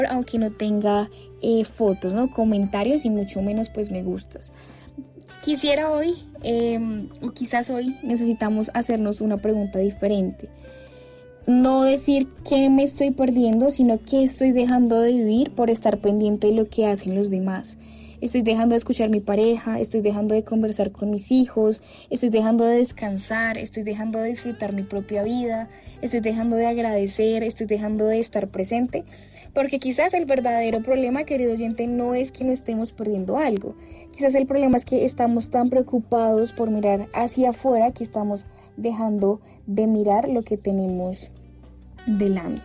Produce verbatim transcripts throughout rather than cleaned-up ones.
aunque no tenga eh, fotos, ¿no? Comentarios y mucho menos pues me gustas. Quisiera hoy, eh, o quizás hoy, necesitamos hacernos una pregunta diferente. No decir qué me estoy perdiendo, sino qué estoy dejando de vivir por estar pendiente de lo que hacen los demás. Estoy dejando de escuchar a mi pareja, estoy dejando de conversar con mis hijos, estoy dejando de descansar, estoy dejando de disfrutar mi propia vida, estoy dejando de agradecer, estoy dejando de estar presente. Porque quizás el verdadero problema, querido oyente, no es que no estemos perdiendo algo. Quizás el problema es que estamos tan preocupados por mirar hacia afuera que estamos dejando de mirar lo que tenemos delante.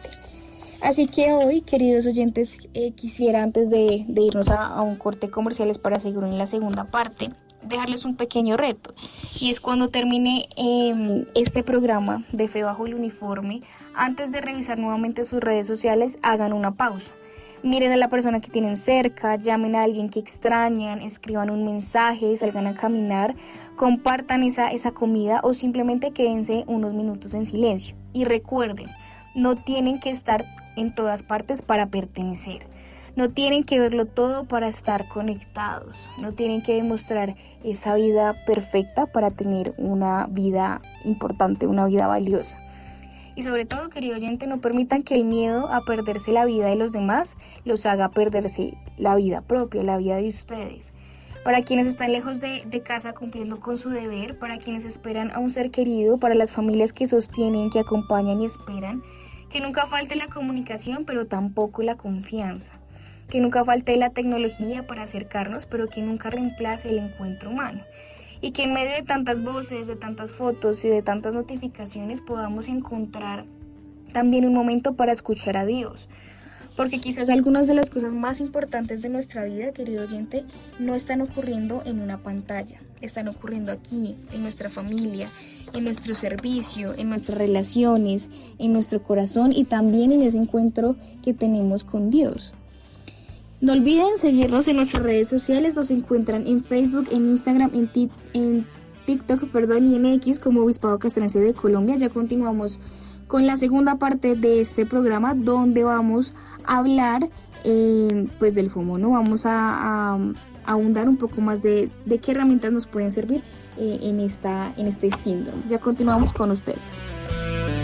Así que hoy, queridos oyentes, eh, quisiera antes de, de irnos a, a un corte comerciales para seguir en la segunda parte, dejarles un pequeño reto. Y es cuando termine eh, este programa de Fe Bajo el Uniforme, antes de revisar nuevamente sus redes sociales, hagan una pausa. Miren a la persona que tienen cerca, llamen a alguien que extrañan, escriban un mensaje, salgan a caminar, compartan esa, esa comida o simplemente quédense unos minutos en silencio. Y recuerden, no tienen que estar en todas partes para pertenecer. No tienen que verlo todo para estar conectados. No tienen que demostrar esa vida perfecta para tener una vida importante, una vida valiosa. Y sobre todo, querido oyente, no permitan que el miedo a perderse la vida de los demás los haga perderse la vida propia, la vida de ustedes. Para quienes están lejos de, de casa cumpliendo con su deber, para quienes esperan a un ser querido, para las familias que sostienen, que acompañan y esperan, que nunca falte la comunicación, pero tampoco la confianza. Que nunca falte la tecnología para acercarnos, pero que nunca reemplace el encuentro humano. Y que en medio de tantas voces, de tantas fotos y de tantas notificaciones podamos encontrar también un momento para escuchar a Dios. Porque quizás algunas de las cosas más importantes de nuestra vida, querido oyente, no están ocurriendo en una pantalla. Están ocurriendo aquí, en nuestra familia, en nuestro servicio, en nuestras relaciones, en nuestro corazón y también en ese encuentro que tenemos con Dios. No olviden seguirnos en nuestras redes sociales, nos encuentran en Facebook, en Instagram, en, ti, en TikTok, perdón, y en X como Obispado Castrense de Colombia. Ya continuamos con la segunda parte de este programa donde vamos a hablar eh, pues del FOMO, ¿no? Vamos a, a, a ahondar un poco más de, de qué herramientas nos pueden servir eh, en, esta, en este síndrome. Ya continuamos con ustedes.